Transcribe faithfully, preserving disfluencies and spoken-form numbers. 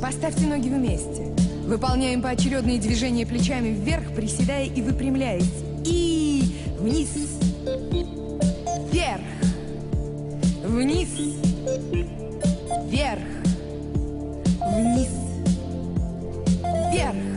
Поставьте ноги вместе. Выполняем поочередные движения плечами вверх, приседая и выпрямляясь. И вниз. Вверх. Вниз. Вверх. Вниз. Вверх.